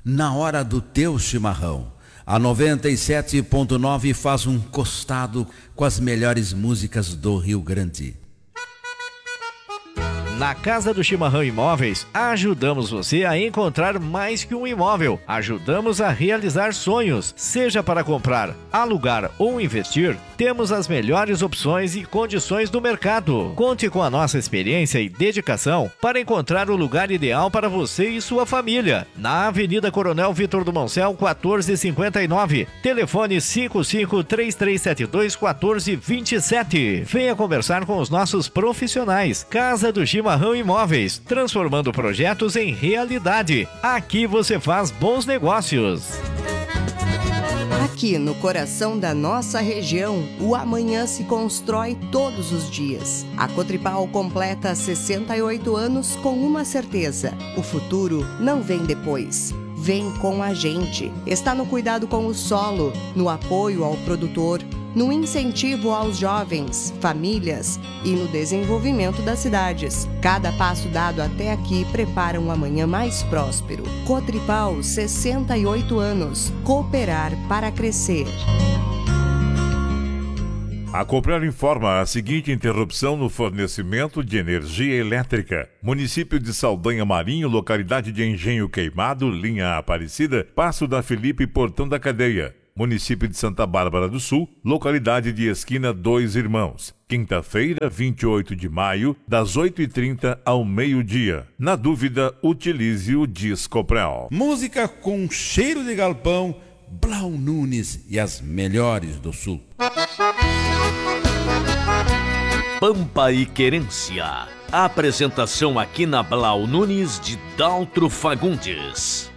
na hora do teu chimarrão. A 97.9 faz um costado com as melhores músicas do Rio Grande. Na Casa do Chimarrão Imóveis, ajudamos você a encontrar mais que um imóvel. Ajudamos a realizar sonhos, seja para comprar, alugar ou investir. Temos as melhores opções e condições do mercado. Conte com a nossa experiência e dedicação para encontrar o lugar ideal para você e sua família. Na Avenida Coronel Vitor do Moncel, 1459. Telefone 55-3372-1427. Venha conversar com os nossos profissionais. Casa do Chimarrão Imóveis, transformando projetos em realidade. Aqui você faz bons negócios. Aqui no coração da nossa região, o amanhã se constrói todos os dias. A Cotripal completa 68 anos com uma certeza: o futuro não vem depois. Vem com a gente. Está no cuidado com o solo, no apoio ao produtor, no incentivo aos jovens, famílias e no desenvolvimento das cidades. Cada passo dado até aqui prepara um amanhã mais próspero. Cotripal, 68 anos. Cooperar para crescer. A Copel informa a seguinte interrupção no fornecimento de energia elétrica. Município de Saldanha Marinho, localidade de Engenho Queimado, linha Aparecida, Passo da Felipe, Portão da Cadeia. Município de Santa Bárbara do Sul, localidade de Esquina Dois Irmãos. Quinta-feira, 28 de maio, das 8h30 ao meio-dia. Na dúvida, utilize o Discoprel. Música com cheiro de galpão, Blau Nunes e as melhores do Sul. Pampa e Querência. A apresentação aqui na Blau Nunes de Daltro Fagundes.